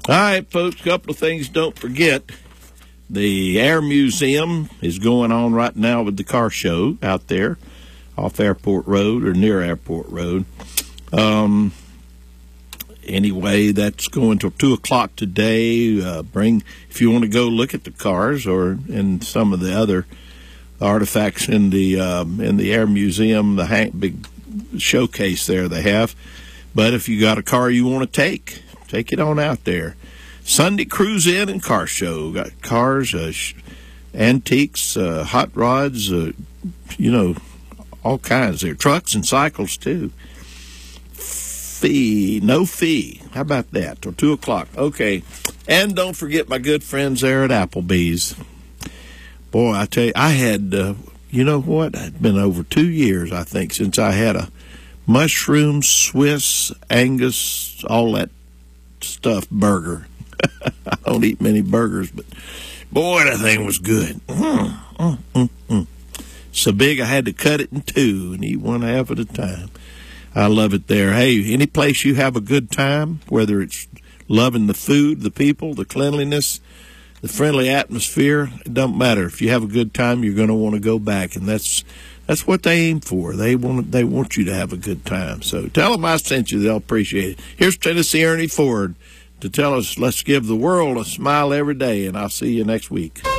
All right, folks, a couple of things don't forget. The Air Museum is going on right now with the car show out there off Airport Road or near Airport Road. Anyway, that's going till 2 o'clock today. If you want to go look at the cars or in some of the other artifacts in the Air Museum, the big showcase there they have. But if you got a car you want to take it on out there. Sunday Cruise In and Car Show. Got cars, antiques, hot rods, all kinds there. Trucks and cycles, too. No fee. How about that? Till 2 o'clock. Okay. And don't forget my good friends there at Applebee's. Boy, I tell you, I had, you know what? It's been over 2 years, I think, since I had a mushroom, Swiss, Angus, all that stuff burger. I don't eat many burgers, but boy, that thing was good. So big I had to cut it in two and eat one half at a time. I love it there. Hey, any place you have a good time, whether it's loving the food, the people, the cleanliness, the friendly atmosphere, it don't matter. If you have a good time, you're going to want to go back, and that's what they aim for. They want you to have a good time. So tell them I sent you. They'll appreciate it. Here's Tennessee Ernie Ford to tell us, let's give the world a smile every day, and I'll see you next week.